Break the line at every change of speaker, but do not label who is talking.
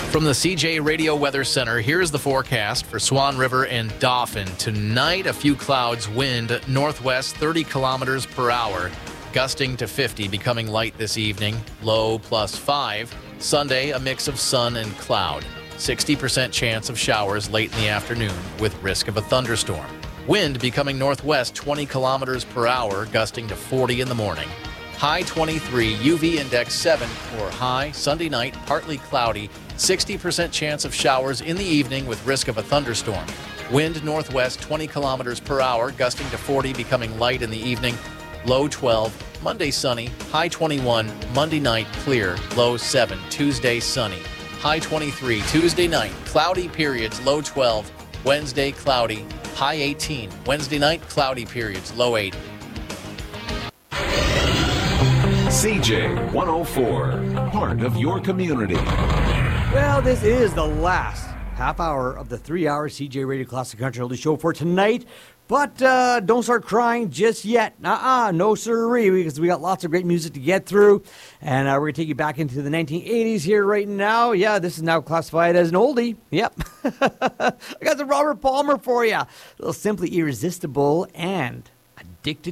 From the CJ Radio Weather Center, here's the forecast for Swan River and Dauphin. Tonight, a few clouds, wind northwest 30 kilometers per hour, gusting to 50, becoming light this evening, low +5. Sunday, a mix of sun and cloud. 60% chance of showers late in the afternoon with risk of a thunderstorm. Wind becoming northwest 20 kilometers per hour, gusting to 40 in the morning. High 23, UV index 7 or high. Sunday night, partly cloudy. 60% chance of showers in the evening with risk of a thunderstorm. Wind northwest 20 kilometers per hour, gusting to 40, becoming light in the evening. Low 12. Monday sunny. High 21. Monday night clear. Low 7. Tuesday sunny. High 23. Tuesday night cloudy periods. Low 12. Wednesday cloudy. High 18. Wednesday night cloudy periods. Low 8.
CJ 104, part of your community.
Well, this is the last half hour of the 3-hour CJ Radio Classic Country Oldies show for tonight. But don't start crying just yet. No sirree, because we got lots of great music to get through. And we're going to take you back into the 1980s here right now. Yeah, this is now classified as an oldie. Yep. I got the Robert Palmer for you. A little Simply Irresistible and Addicted